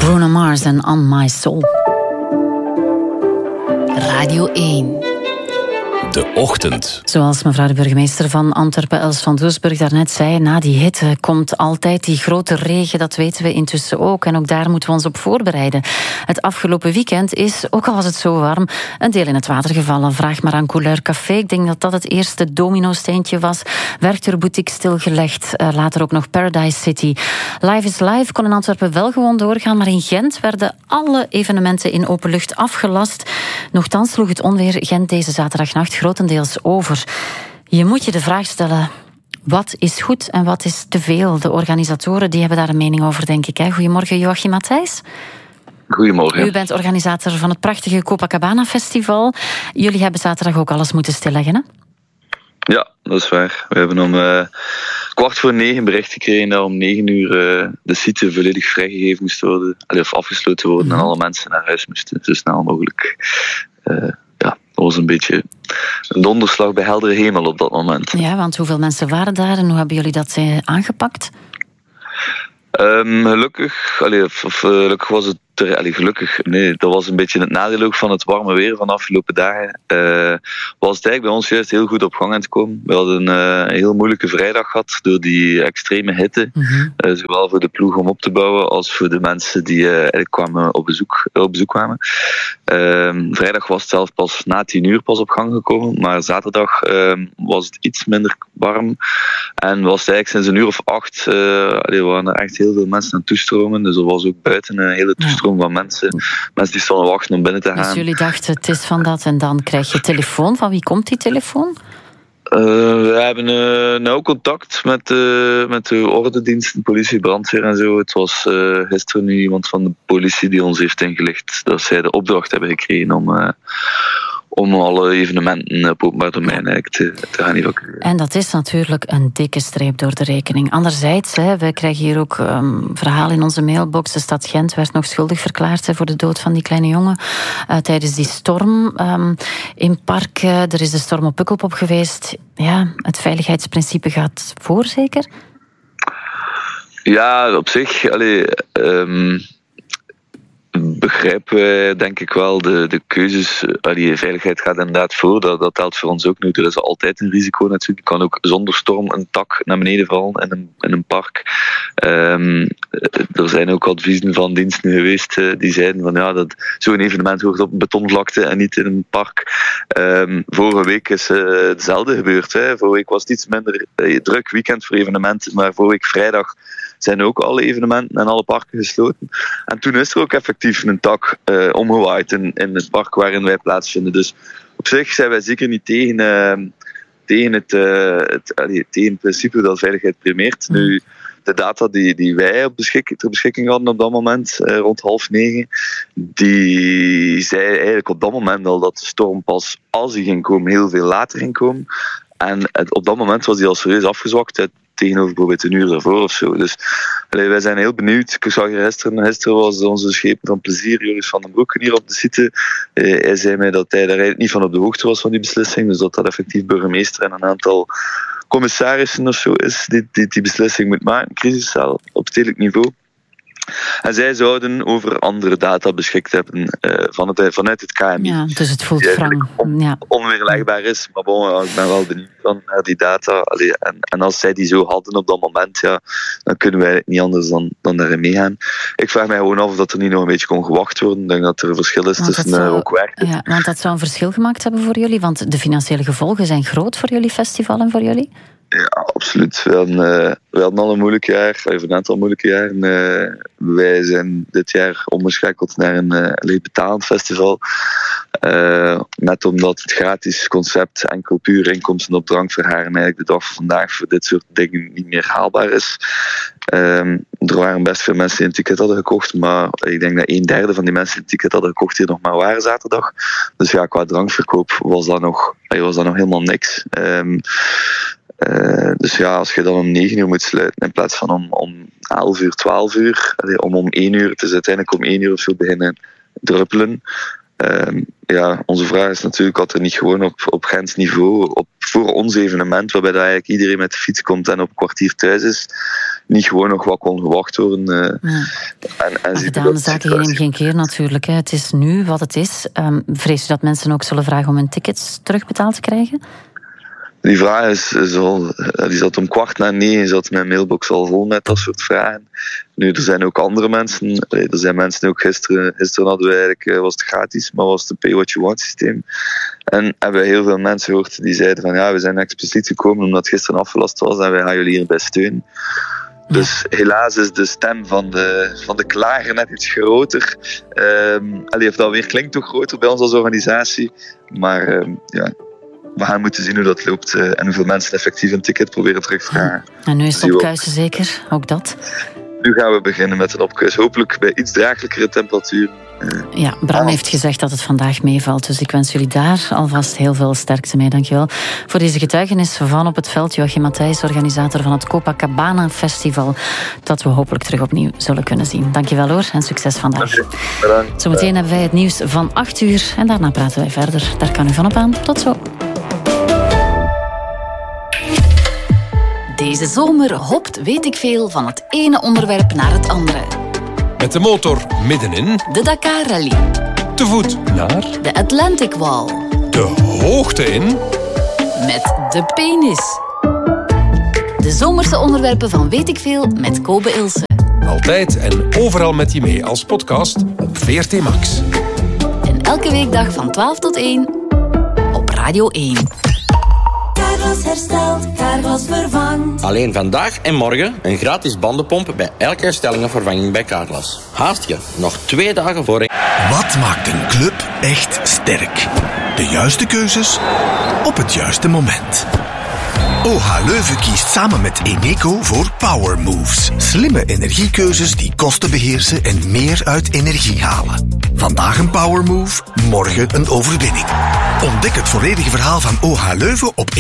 Bruno Mars en On My Soul. Radio 1. De ochtend. Zoals mevrouw de burgemeester van Antwerpen, Els van Doesburg, daarnet zei, na die hitte komt altijd die grote regen, dat weten we intussen ook. En ook daar moeten we ons op voorbereiden. Het afgelopen weekend is, ook al was het zo warm, een deel in het water gevallen. Vraag maar aan Couleur Café. Ik denk dat dat het eerste domino-steentje was. Werktuurboutique stilgelegd. Later ook nog Paradise City. Live is Live kon in Antwerpen wel gewoon doorgaan, maar in Gent werden alle evenementen in open lucht afgelast. Nochtans sloeg het onweer Gent deze zaterdagnacht grotendeels over. Je moet je de vraag stellen, wat is goed en wat is te veel? De organisatoren die hebben daar een mening over, denk ik. Hè? Goedemorgen, Joachim Matthijs. Goedemorgen. U bent organisator van het prachtige Copacabana Festival. Jullie hebben zaterdag ook alles moeten stilleggen, hè? Ja, dat is waar. We hebben om 8:45 bericht gekregen dat om 9:00 de site volledig vrijgegeven moest worden, of afgesloten worden, en alle mensen naar huis moesten, zo snel mogelijk. Dat was een beetje een donderslag bij heldere hemel op dat moment. Ja, want hoeveel mensen waren daar en hoe hebben jullie dat aangepakt? Gelukkig was het... dat was een beetje het nadeel ook van het warme weer van de afgelopen dagen. Was het eigenlijk bij ons juist heel goed op gang aan het komen. We hadden een heel moeilijke vrijdag gehad door die extreme hitte. Zowel voor de ploeg om op te bouwen als voor de mensen die kwamen op bezoek kwamen. Vrijdag was het zelf pas na 10:00 pas op gang gekomen. Maar zaterdag was het iets minder warm. En was het eigenlijk sinds 8:00. Er waren er echt heel veel mensen aan het toestromen. Dus er was ook buiten een hele toestroom van mensen die stonden wachten om binnen te gaan. Dus jullie dachten, het is van dat en dan krijg je telefoon. Van wie komt die telefoon? We hebben nauw contact met de ordediensten, politie, brandweer en zo. Het was gisteren nu iemand van de politie die ons heeft ingelicht dat zij de opdracht hebben gekregen om alle evenementen op openbaar domein te gaan evacueren. En dat is natuurlijk een dikke streep door de rekening. Anderzijds, we krijgen hier ook verhalen in onze mailbox. De stad Gent werd nog schuldig verklaard voor de dood van die kleine jongen tijdens die storm in Park. Er is de storm op Pukkelpop geweest. Ja, het veiligheidsprincipe gaat voor, zeker? Ja, op zich... begrijpen wij denk ik wel de keuzes. Die veiligheid gaat inderdaad voor. Dat telt voor ons ook nu. Er is altijd een risico natuurlijk. Je kan ook zonder storm een tak naar beneden vallen in een park. Er zijn ook adviezen van diensten geweest die zeiden van dat zo'n evenement hoort op een betonvlakte en niet in een park. Vorige week is hetzelfde gebeurd. Vorige week was het iets minder druk weekend voor evenementen, maar vorige week vrijdag zijn ook alle evenementen en alle parken gesloten. En toen is er ook effectief een tak omgewaaid in het park waarin wij plaatsvinden. Dus op zich zijn wij zeker niet tegen het principe dat veiligheid primeert. Nu, de data die wij ter beschikking hadden op dat moment, rond 8:30, die zei eigenlijk op dat moment al dat de storm pas, als die ging komen, heel veel later ging komen. En op dat moment was die al serieus afgezwakt tegenover bijvoorbeeld een uur ervoor of zo. Dus wij zijn heel benieuwd. Ik zag gisteren was onze schepen van plezier, Joris van den Broek, hier op de site. Hij zei mij dat hij daar eigenlijk niet van op de hoogte was van die beslissing. Dus dat effectief burgemeester en een aantal commissarissen of zo is die beslissing moet maken. Crisiscel op stedelijk niveau. En zij zouden over andere data beschikt hebben vanuit het KMI. Ja, dus het voelt wrang. Onweerlegbaar is. Maar bon, ik ben wel benieuwd naar die data. En als zij die zo hadden op dat moment, dan kunnen wij niet anders dan daarin meegaan. Ik vraag mij gewoon af of dat er niet nog een beetje kon gewacht worden. Ik denk dat er een verschil is tussen ook werken. Ja, want dat zou een verschil gemaakt hebben voor jullie. Want de financiële gevolgen zijn groot voor jullie festival en voor jullie. Ja, absoluut. We hadden al een moeilijk jaar, even een aantal moeilijke jaren. Wij zijn dit jaar omgeschakeld naar een betalend festival. Net omdat het gratis concept enkel puur inkomsten op drankverharen eigenlijk de dag van vandaag voor dit soort dingen niet meer haalbaar is. Er waren best veel mensen die een ticket hadden gekocht, maar ik denk dat 1/3 van die mensen die een ticket hadden gekocht hier nog maar waren zaterdag. Dus ja, qua drankverkoop was dat nog helemaal niks. Dus ja, als je dan om 9:00 moet sluiten in plaats van om 11:00, 12:00, om 1:00, het is uiteindelijk om 1:00 of zo beginnen druppelen. ja, onze vraag is natuurlijk dat er niet gewoon op Gents niveau, voor ons evenement, waarbij dat eigenlijk iedereen met de fiets komt en op een kwartier thuis is, niet gewoon nog wat kon gewacht worden. En gedaan de zaken geen keer natuurlijk. Hè. Het is nu wat het is. Vrees je dat mensen ook zullen vragen om hun tickets terugbetaald te krijgen? Die vraag die zat om 8:45, zat mijn mailbox al vol met dat soort vragen. Nu, er zijn ook andere mensen. Er zijn mensen ook gisteren hadden we eigenlijk, was het gratis, maar was het een pay what you want systeem. En hebben we heel veel mensen gehoord die zeiden van ja, we zijn expliciet gekomen omdat het gisteren afgelast was en wij gaan jullie hierbij steunen. Dus helaas is de stem van de klager net iets groter. Of dat weer klinkt toch groter bij ons als organisatie. Maar ja, we gaan moeten zien hoe dat loopt en hoeveel mensen effectief een ticket proberen terug te vragen. En nu is het opkuisen zeker, ook dat? Nu gaan we beginnen met een opkuis. Hopelijk bij iets draaglijkere temperatuur. Ja, Bram heeft gezegd dat het vandaag meevalt. Dus ik wens jullie daar alvast heel veel sterkte mee. Dankjewel voor deze getuigenis van op het veld. Joachim Matthijs, organisator van het Copacabana Festival. Dat we hopelijk terug opnieuw zullen kunnen zien. Dankjewel hoor en succes vandaag. Bedankt. Zometeen hebben wij het nieuws van 8:00. En daarna praten wij verder. Daar kan u van op aan. Tot zo. Deze zomer hopt weet ik veel van het ene onderwerp naar het andere. Met de motor middenin. De Dakar Rally. Te voet naar. De Atlantic Wall. De hoogte in. Met de penis. De zomerse onderwerpen van weet ik veel met Kobe Ilse. Altijd en overal met je mee als podcast op VRT Max. En elke weekdag van 12 tot 1 op Radio 1. Carglass herstelt, Carglass vervangt. Alleen vandaag en morgen een gratis bandenpomp bij elke herstelling of vervanging bij Carglass. Haast je, nog 2 dagen voor. Wat maakt een club echt sterk? De juiste keuzes op het juiste moment. OH Leuven kiest samen met Eneco voor Power Moves. Slimme energiekeuzes die kosten beheersen en meer uit energie halen. Vandaag een Power Move, morgen een overwinning. Ontdek het volledige verhaal van OH Leuven op